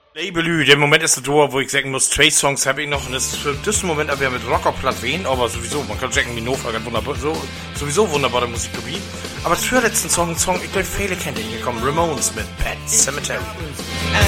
Labelü, der Moment ist da, wo ich sagen muss, 2 Songs habe ich noch und das ist für diesen Moment aber mit Rocker platt wen, aber sowieso, man kann checken, Minova, ganz wunderbar, sowieso wunderbare Musikgebiet. Aber zur letzten Song, ich glaube, viele kennt ihr gekommen, Ramones mit Pet Cemetery.